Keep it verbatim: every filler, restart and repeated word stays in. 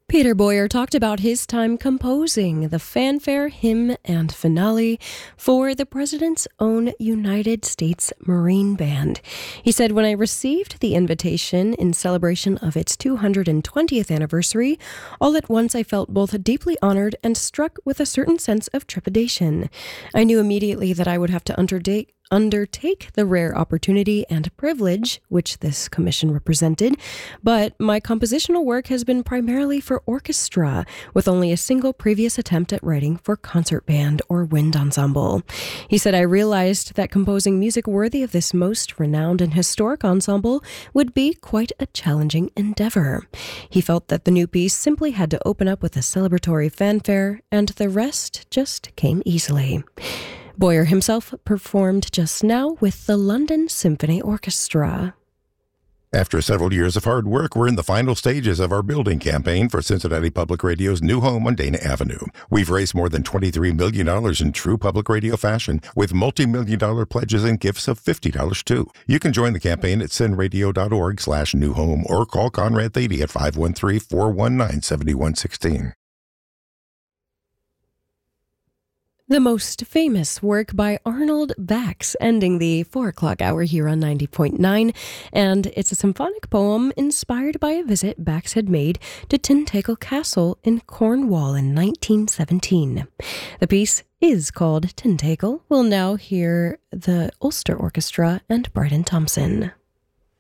Peter Boyer talked about his time composing the fanfare, hymn, and finale for the President's own United States Marine Band. He said, "When I received the invitation in celebration of its two hundred twentieth anniversary, all at once I felt both deeply honored and struck with a certain sense of trepidation. I knew immediately that I would have to undertake undertake the rare opportunity and privilege which this commission represented, but my compositional work has been primarily for orchestra, with only a single previous attempt at writing for concert band or wind ensemble." He said, "I realized that composing music worthy of this most renowned and historic ensemble would be quite a challenging endeavor." He felt that the new piece simply had to open up with a celebratory fanfare, and the rest just came easily. Boyer himself performed just now with the London Symphony Orchestra. After several years of hard work, we're in the final stages of our building campaign for Cincinnati Public Radio's new home on Dana Avenue. We've raised more than twenty-three million dollars in true public radio fashion, with multi-million dollar pledges and gifts of fifty dollars too. You can join the campaign at cinradio.org slash new home or call Conrad Thady at five one three, four one nine, seven one one six. The most famous work by Arnold Bax, ending the four o'clock hour here on ninety point nine, and it's a symphonic poem inspired by a visit Bax had made to Tintagel Castle in Cornwall in nineteen seventeen. The piece is called Tintagel. We'll now hear the Ulster Orchestra and Bryden Thompson.